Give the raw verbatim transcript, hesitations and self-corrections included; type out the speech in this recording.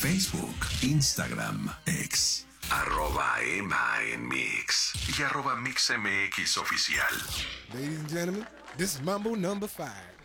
Facebook, Instagram, X, arroba Emma en Mix y arroba MixMX Oficial. Ladies and gentlemen, this is Mambo number five.